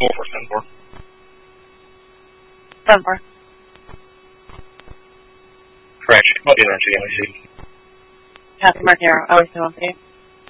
4-4. 7-4. Correction. I'll be there in 2 games. Happy Mark Arrow. Always 2-1.